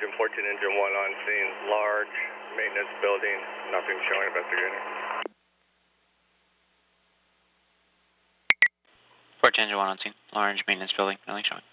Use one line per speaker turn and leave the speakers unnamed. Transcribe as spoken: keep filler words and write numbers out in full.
Ocean fourteen Engine one on scene, large maintenance building, nothing showing, investigating.
fourteen Engine one on scene, large maintenance building, nothing showing.